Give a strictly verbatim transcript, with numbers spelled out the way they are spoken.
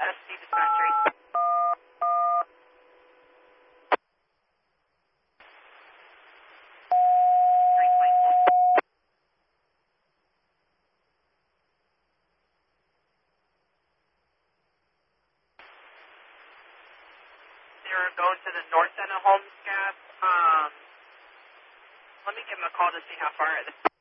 S C dispensary. They're going to the north end of Holmes Gas. Um, let me give them a call to see how far it is.